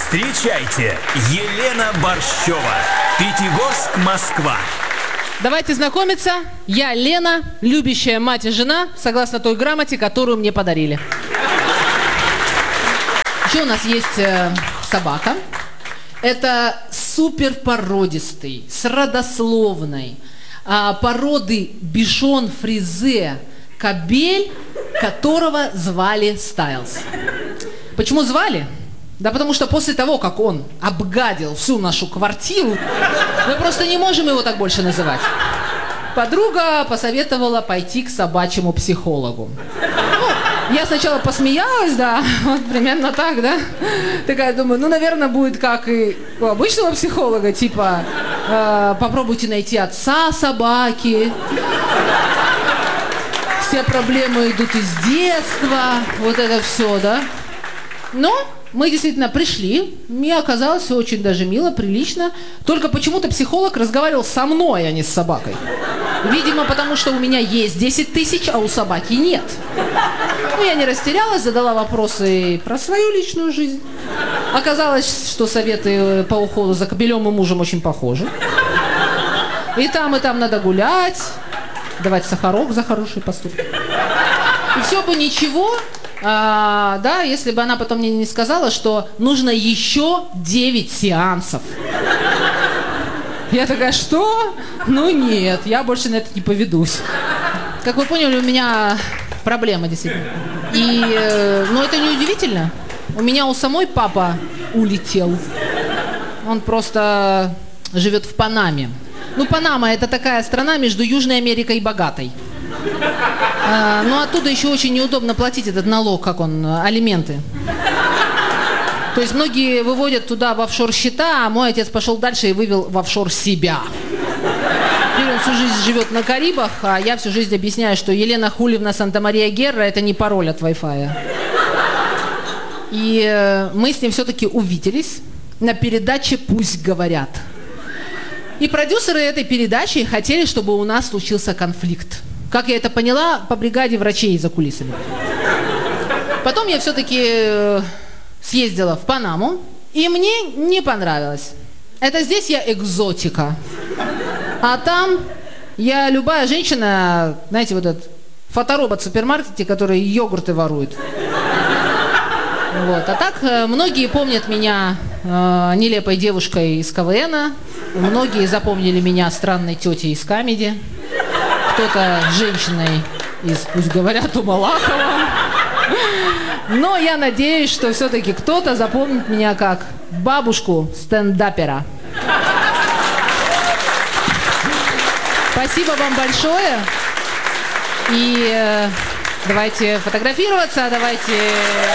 Встречайте, Елена Борщева, Пятигорск, Москва. Давайте знакомиться. Я Лена, любящая мать и жена, согласно той грамоте, которую мне подарили. Еще у нас есть собака. Это суперпородистый, с родословной породы бишон фризе кобель, которого звали Стайлз. Почему звали? Да потому что после того, как он обгадил всю нашу квартиру, мы просто не можем его так больше называть. Подруга посоветовала пойти к собачьему психологу. Ну, я сначала посмеялась, да, вот примерно так, да. Такая думаю, ну, наверное, будет как и у обычного психолога, типа, попробуйте найти отца собаки. Все проблемы идут из детства, вот это все, да. Но мы действительно пришли, мне оказалось все очень даже мило, прилично. Только почему-то психолог разговаривал со мной, а не с собакой. Видимо, потому что у меня есть 10 тысяч, а у собаки нет. Ну, я не растерялась, задала вопросы про свою личную жизнь. Оказалось, что советы по уходу за кобелем и мужем очень похожи. И там надо гулять, давать сахарок за хорошие поступки. И все бы ничего, да, если бы она потом мне не сказала, что нужно еще 9 сеансов. Я такая, что? Ну нет, я больше на это не поведусь. Как вы поняли, у меня проблема действительно. И, ну это не удивительно. У меня у самой папа улетел. Он просто живет в Панаме. Ну, Панама – это такая страна между Южной Америкой и богатой. Но оттуда еще очень неудобно платить этот налог, как он, алименты. То есть многие выводят туда в офшор счета, а мой отец пошел дальше и вывел в офшор себя. Теперь он всю жизнь живет на Карибах, а я всю жизнь объясняю, что Елена Хулевна Санта-Мария-Герра – это не пароль от Wi-Fi. И мы с ним все-таки увиделись на передаче «Пусть говорят». И продюсеры этой передачи хотели, чтобы у нас случился конфликт. Как я это поняла, по бригаде врачей за кулисами. Потом я все-таки съездила в Панаму, и мне не понравилось. Это здесь я экзотика. А там я любая женщина, знаете, вот этот фоторобот в супермаркете, который йогурты ворует. Вот. А так многие помнят меня нелепой девушкой из КВНа, многие запомнили меня странной тетей из Камеди, кто-то женщиной из, пусть говорят, у Малахова. Но я надеюсь, что все-таки кто-то запомнит меня как бабушку стендапера. Спасибо вам большое. И давайте фотографироваться, давайте...